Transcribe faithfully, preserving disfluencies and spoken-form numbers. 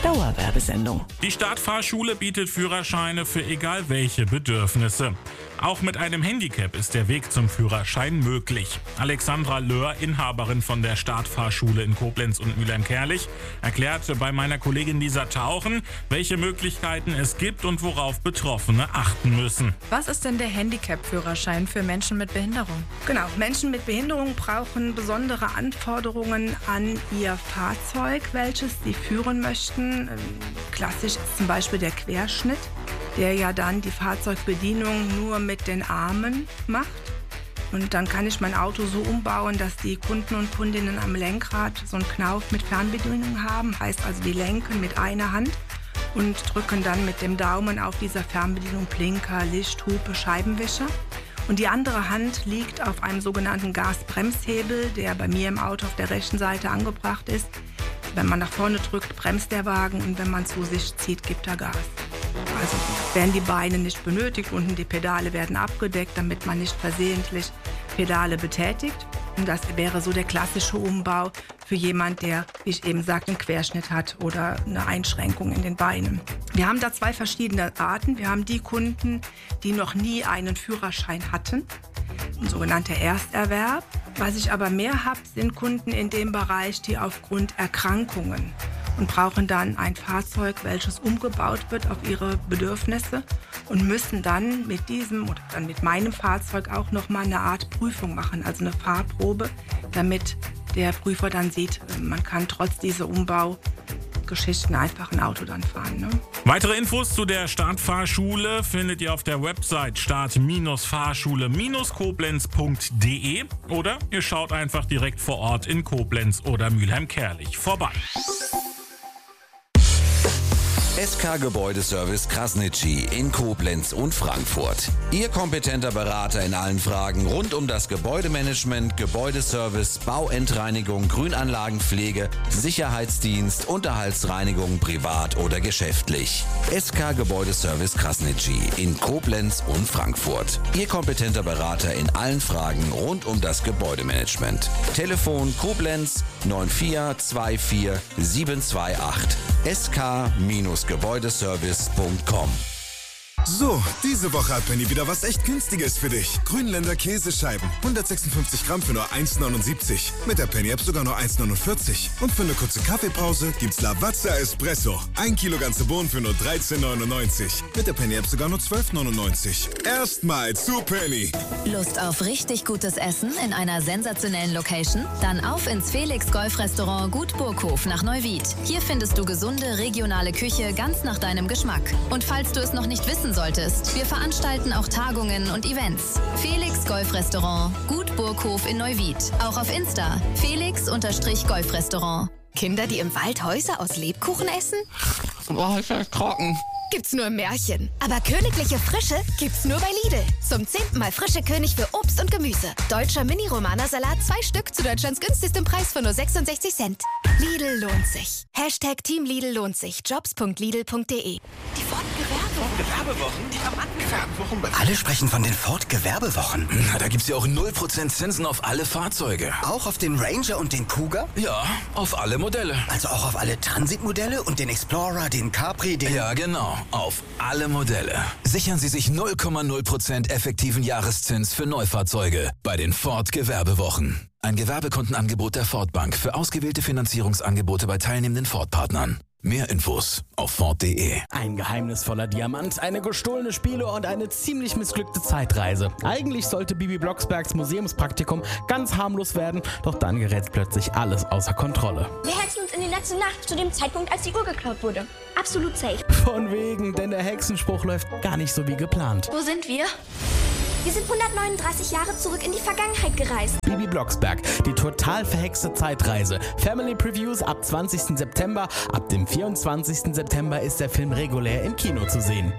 Dauerwerbesendung. Die Startfahrschule bietet Führerscheine für egal welche Bedürfnisse. Auch mit einem Handicap ist der Weg zum Führerschein möglich. Alexandra Löhr, Inhaberin von der Startfahrschule in Koblenz und Mülheim-Kärlich, erklärt bei meiner Kollegin Lisa Tauchen, welche Möglichkeiten es gibt und worauf Betroffene achten müssen. Was ist denn der Handicap-Führerschein für Menschen mit Behinderung? Genau, Menschen mit Behinderung brauchen besondere Anforderungen an ihr Fahrzeug, welches sie führen möchten. Klassisch ist zum Beispiel der Querschnitt, der ja dann die Fahrzeugbedienung nur mit den Armen macht. Und dann kann ich mein Auto so umbauen, dass die Kunden und Kundinnen am Lenkrad so einen Knauf mit Fernbedienung haben. Heißt also, die lenken mit einer Hand und drücken dann mit dem Daumen auf dieser Fernbedienung Blinker, Licht, Hupe, Scheibenwischer. Und die andere Hand liegt auf einem sogenannten Gasbremshebel, der bei mir im Auto auf der rechten Seite angebracht ist. Wenn man nach vorne drückt, bremst der Wagen und wenn man zu sich zieht, gibt er Gas. Also werden die Beine nicht benötigt, unten die Pedale werden abgedeckt, damit man nicht versehentlich Pedale betätigt. Und das wäre so der klassische Umbau für jemand, der, wie ich eben sagte, einen Querschnitt hat oder eine Einschränkung in den Beinen. Wir haben da zwei verschiedene Arten. Wir haben die Kunden, die noch nie einen Führerschein hatten, ein sogenannter Ersterwerb. Was ich aber mehr habe, sind Kunden in dem Bereich, die aufgrund Erkrankungen und brauchen dann ein Fahrzeug, welches umgebaut wird auf ihre Bedürfnisse und müssen dann mit diesem oder dann mit meinem Fahrzeug auch nochmal eine Art Prüfung machen, also eine Fahrprobe, damit der Prüfer dann sieht, man kann trotz dieser Umbaugeschichten einfach ein Auto dann fahren. Ne? Weitere Infos zu der Startfahrschule findet ihr auf der Website start-fahrschule koblenz punkt de oder ihr schaut einfach direkt vor Ort in Koblenz oder Mülheim-Kärlich vorbei. S K Gebäudeservice Krasnitschi in Koblenz und Frankfurt. Ihr kompetenter Berater in allen Fragen rund um das Gebäudemanagement, Gebäudeservice, Bauendreinigung, Grünanlagenpflege, Sicherheitsdienst, Unterhaltsreinigung, privat oder geschäftlich. S K Gebäudeservice Krasnitschi in Koblenz und Frankfurt. Ihr kompetenter Berater in allen Fragen rund um das Gebäudemanagement. Telefon Koblenz neun vier zwei vier sieben zwei acht. S K Gebäudeservice punkt com. So, diese Woche hat Penny wieder was echt Günstiges für dich. Grünländer Käsescheiben, hundertsechsundfünfzig Gramm für nur eins neunundsiebzig. Mit der Penny-App sogar nur eins neunundvierzig. Und für eine kurze Kaffeepause gibt's Lavazza Espresso. Ein Kilo ganze Bohnen für nur dreizehn neunundneunzig. Mit der Penny-App sogar nur zwölf neunundneunzig. Erstmal zu Penny. Lust auf richtig gutes Essen in einer sensationellen Location? Dann auf ins Felix Golf Restaurant Gut Burghof nach Neuwied. Hier findest du gesunde, regionale Küche ganz nach deinem Geschmack. Und falls du es noch nicht wissen solltest, wir veranstalten auch Tagungen und Events. Felix Golf Restaurant Gut Burghof in Neuwied. Auch auf Insta Felix-Golf Restaurant. Kinder, die im Wald Häuser aus Lebkuchen essen? Boah, ist das trocken. Gibt's nur im Märchen. Aber königliche Frische gibt's nur bei Lidl. Zum zehnten Mal frische König für Obst und Gemüse. Deutscher Mini-Romana-Salat, zwei Stück zu Deutschlands günstigstem Preis von nur sechsundsechzig Cent. Lidl lohnt sich. Hashtag Team Lidl lohnt sich. jobs punkt lidl punkt de. Die Ford-Gewerbewochen. Gewerbewochen? Diamantengewerbewochen. Alle sprechen von den Ford-Gewerbewochen. Na, da gibt's ja auch null Prozent Zinsen auf alle Fahrzeuge. Auch auf den Ranger und den Cougar? Ja, auf alle Modelle. Also auch auf alle Transit-Modelle und den Explorer, den Capri, den... Ja, genau. Auf alle Modelle. Sichern Sie sich null Komma null Prozent effektiven Jahreszins für Neufahrzeuge bei den Ford-Gewerbewochen. Ein Gewerbekundenangebot der Ford Bank für ausgewählte Finanzierungsangebote bei teilnehmenden Ford-Partnern. Mehr Infos auf Ford punkt de. Ein geheimnisvoller Diamant, eine gestohlene Spieluhr und eine ziemlich missglückte Zeitreise. Eigentlich sollte Bibi Blocksbergs Museumspraktikum ganz harmlos werden, doch dann gerät plötzlich alles außer Kontrolle. Wir hetzen uns in die letzte Nacht, zu dem Zeitpunkt, als die Uhr geklaut wurde. Absolut safe. Von wegen, denn der Hexenspruch läuft gar nicht so wie geplant. Wo sind wir? Wir sind hundertneununddreißig Jahre zurück in die Vergangenheit gereist. Bibi Blocksberg, die total verhexte Zeitreise. Family Previews ab zwanzigsten September. Ab dem vierundzwanzigsten September ist der Film regulär im Kino zu sehen.